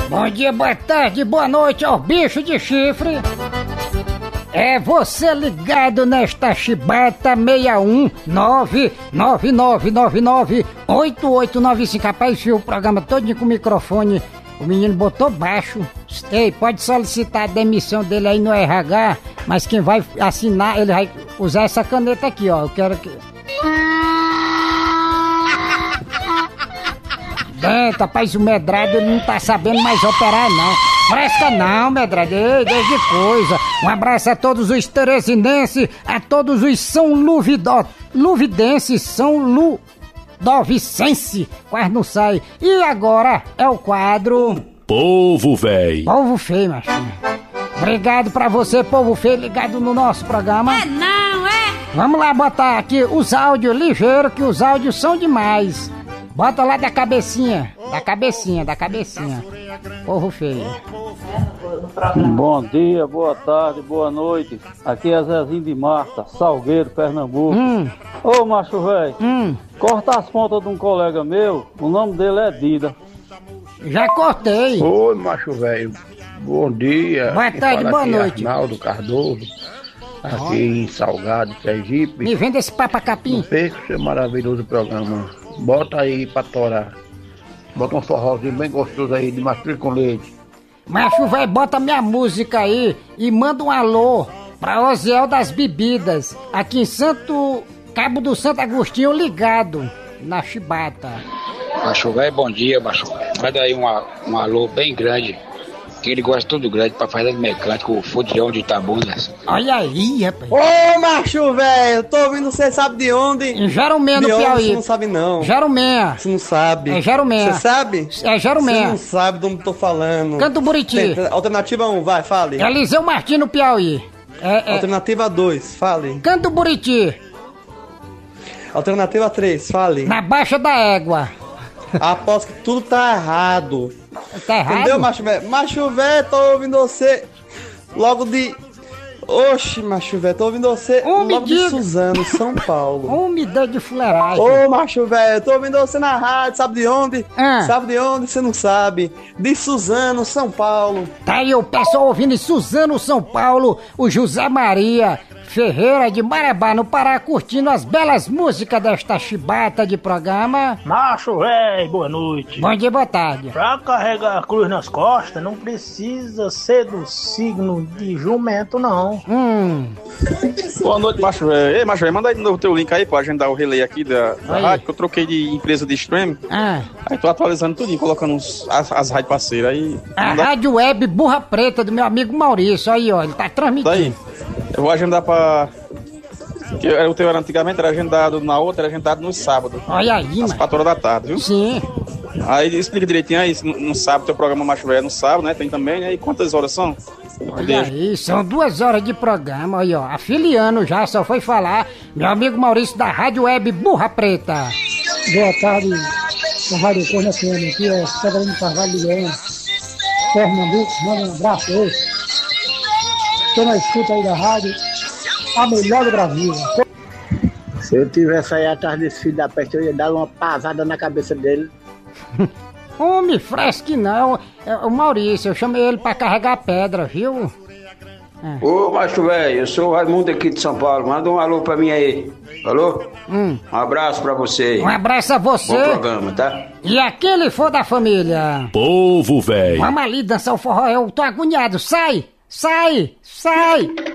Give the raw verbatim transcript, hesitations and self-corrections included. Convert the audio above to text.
Bom dia, boa tarde, boa noite ao bicho de chifre. É você ligado nesta chibata seis um nove nove nove nove nove oito oito nove cinco. Rapaz, viu o programa todo com o microfone. O menino botou baixo. Ei, pode solicitar a demissão dele aí no R H, mas quem vai assinar, ele vai usar essa caneta aqui, ó. Eu quero que... Dentro, rapaz, o medrado ele não tá sabendo mais operar, não. Fresca não, medrado, ei, desde coisa. Um abraço a todos os teresinenses, a todos os São Luvidó, Luvidenses, São Ludovicense. Quase não sai. E agora é o quadro... Povo Véi. Povo Feio, macho. Obrigado pra você, Povo Feio, ligado no nosso programa. É não, é? Vamos lá botar aqui os áudios ligeiros, que os áudios são demais. Bota lá da cabecinha, da cabecinha, da cabecinha. Povo Feio. Bom dia, boa tarde, boa noite. Aqui é Zezinho de Marta, Salgueiro, Pernambuco. Hum. Ô macho velho, Hum. corta as pontas de um colega meu, o nome dele é Dida. Já cortei. Oi, macho velho. Bom dia. Boa Quem tarde, fala boa aqui é noite. Arnaldo Cardoso, aqui em Salgado, Sergipe. Me vende esse papacapim. Não perca esse maravilhoso programa. Bota aí pra torar. Bota um forrozinho bem gostoso aí de mastruz com leite. Macho velho, bota minha música aí e manda um alô pra Osiel das Bebidas, aqui em Santo Cabo do Santo Agostinho, ligado na chibata. Macho velho, bom dia, macho velho. Manda aí uma, um alô bem grande, que ele gosta tudo grande, pra fazer mecânico, o Fudião de Itabundas. Olha aí, rapaz. Ô, macho velho, tô ouvindo, você sabe de onde? Em Jeromé, no De onde Piauí. você não sabe não. Jeromé. Você não sabe. É Jeromé. Você sabe? É Jeromé. Você não sabe de onde tô falando. Canto Buriti. Tem- Alternativa um, vai, fale. Eliseu Martins, no Piauí. É, é. Alternativa dois, fale. Canto Buriti. Alternativa três, fale. Na Baixa da Égua. Aposto que tudo tá errado. Tá errado? Entendeu, macho velho? Macho velho, tô ouvindo você logo de... Oxe, macho velho, tô ouvindo você Ô, me logo de diga. Suzano, São Paulo. Umidade de fuleiragem. Ô, macho velho, tô ouvindo você na rádio, sabe de onde? Ah. Sabe de onde? Você não sabe. De Suzano, São Paulo. Tá aí o pessoal ouvindo em Suzano, São Paulo, o José Maria Ferreira de Marabá, no Pará, curtindo as belas músicas desta chibata de programa. Macho véi, boa noite. Bom dia, boa tarde. Pra carregar a cruz nas costas, não precisa ser do signo de jumento, não. Hum, Boa noite, macho velho. Ei, macho velho, manda aí de novo o teu link aí pra agendar o relay aqui da, da Aí. rádio, que eu troquei de empresa de stream. ah, Aí tô atualizando tudinho, colocando os, as, as rádios parceiras aí. a manda- Rádio Web Burra Preta do meu amigo Maurício, aí ó, ele tá transmitindo. Daí, eu vou agendar pra... Que o teu era antigamente era agendado na outra, era agendado no sábado, Olha aí, às mano. quatro horas da tarde, viu? Sim. Aí explica direitinho aí, se no, no sábado, teu programa macho velho é no sábado, né? Tem também, né? E quantas horas são? Olha aí, são duas horas de programa, aí ó, afiliando já, só foi falar, meu amigo Maurício da Rádio Web Burra Preta. Boa tarde, Rádio Corna F M, aqui é Severino Carvalho de Leão, Pernambuco, manda um abraço aí. Estou na escuta aí da rádio, a melhor do Brasil. Se eu tivesse aí atrás desse filho da peste, eu ia dar uma pasada na cabeça dele. Homem, fresque não, é o Maurício, eu chamei ele pra carregar pedra, viu? Ô, macho velho, eu sou o Raimundo aqui de São Paulo. Manda um alô pra mim aí. Alô? Hum. Um abraço pra você. Um abraço a você. Bom programa, tá? E aquele for da família. Povo Véi. Vamos ali dançar o forró, eu tô agoniado, sai, sai, sai.